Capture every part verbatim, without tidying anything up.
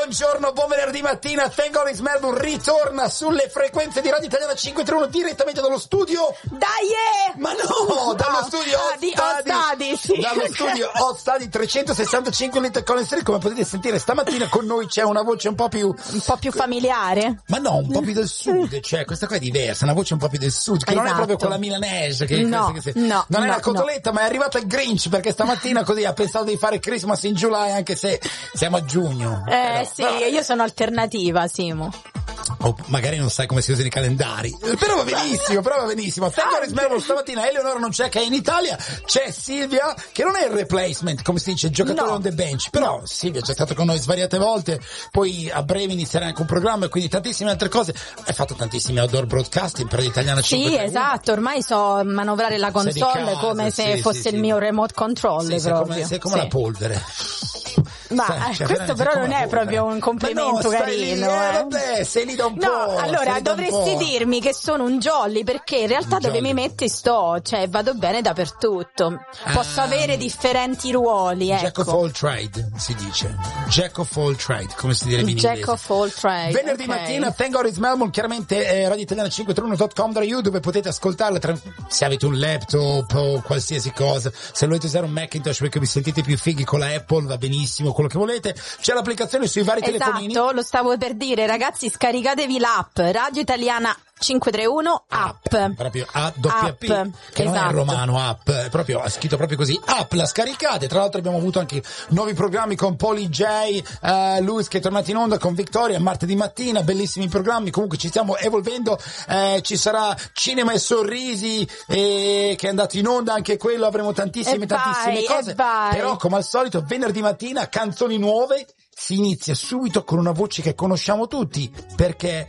Buongiorno, buon venerdì mattina. Thank God It's Melbourne ritorna sulle frequenze di Radio Italiana cinquecentotrentauno direttamente dallo studio. Dai! Ma no, dallo ah, studio ah, di Hot Study, sì. Dallo studio Hot Study trecentosessantacinque Little Collins Street. Come potete sentire stamattina con noi c'è una voce un po' più un po' più familiare. Ma no, un po' più del sud, cioè questa qua è diversa, una voce un po' più del sud, che esatto. Non è proprio quella milanese che, no, che si... no, non è no, la cotoletta, no. Ma è arrivato il Grinch perché stamattina così ha pensato di fare Christmas in July anche se siamo a giugno. Eh Però, sì, però... io sono alternativa, Simo. Oh, magari non sai come si usano i calendari, però va benissimo, però va benissimo. Thank God It's Melbourne stamattina. Eleonora non c'è, che è in Italia. C'è Silvia, che non è il replacement, come si dice, il giocatore no. on the bench, però no. Silvia è già stato con noi svariate volte, poi a breve inizierà anche un programma e quindi tantissime altre cose. Hai fatto tantissimi outdoor broadcasting per l'Italiana cinquecentotrentauno. Sì, esatto, ormai so manovrare la console casa, come se sì, fosse sì, il sì. mio remote controller, sì, proprio. Sei come, sei come sì. La polvere. Ma Sai, cioè, questo però non è proprio un complimento no, carino. Lì, eh. eh, vabbè, sei lì da un no, po'. allora dovresti dirmi che sono un jolly, perché in realtà un dove jolly. mi metti sto, cioè vado bene dappertutto. Posso ah, avere differenti ruoli, ecco. Jack of all trade si dice. Jack of all trade, come si direbbe in Jack inglese. of all trade. Venerdì okay. mattina, Thank God It's Melbourne, chiaramente eh, radio italiana cinquecentotrentauno punto com da you, dove potete ascoltarla tra, se avete un laptop o qualsiasi cosa. Se volete usare un Macintosh perché vi sentite più fighi con la Apple, va benissimo, quello che volete. C'è l'applicazione sui vari esatto, telefonini. Esatto, lo stavo per dire, ragazzi, scaricatevi l'app Radio Italiana cinquecentotrentuno app. app proprio A W P app, che esatto. non è romano, app, è proprio, è scritto proprio così, app, la scaricate. Tra l'altro abbiamo avuto anche nuovi programmi con Poli J, uh, Luis che è tornato in onda con Victoria martedì mattina, bellissimi programmi. Comunque ci stiamo evolvendo, eh, ci sarà Cinema e Sorrisi eh, che è andato in onda anche quello, avremo tantissime e tantissime vai, cose, però come al solito venerdì mattina canzoni nuove, si inizia subito con una voce che conosciamo tutti perché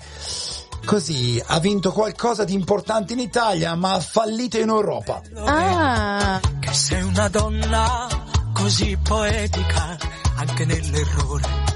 così ha vinto qualcosa di importante in Italia ma ha fallito in Europa. Ah. Che sei una donna così poetica anche nell'errore.